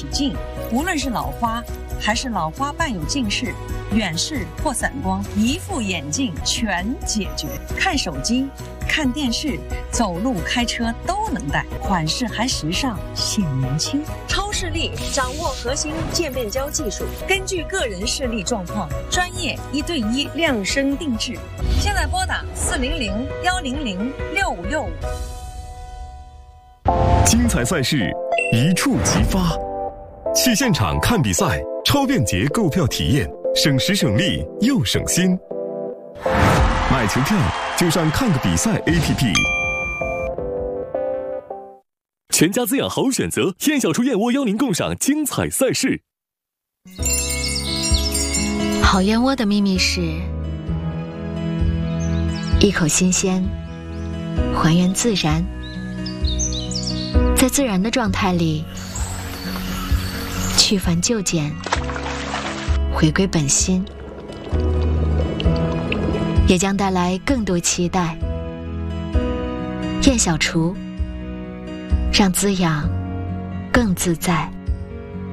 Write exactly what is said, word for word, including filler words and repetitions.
起劲。无论是老花还是老花伴有近视、远视或散光，一副眼镜全解决。看手机、看电视、走路、开车都能戴，款式还时尚，显年轻。超视力掌握核心渐变焦技术，根据个人视力状况，专业一对一量身定制。现在拨打四零零幺零零六五六五。 精彩赛事，一触即发。去现场看比赛，超便捷购票体验，省时省力又省心。买球票就上看个比赛 A P P。 全家滋养好选择，燕小厨燕窝邀您共赏精彩赛事。 好燕窝的秘密是一口新鲜，还原自然，在自然的状态里去繁就简，回归本心，也将带来更多期待。燕小厨，让滋养更自在。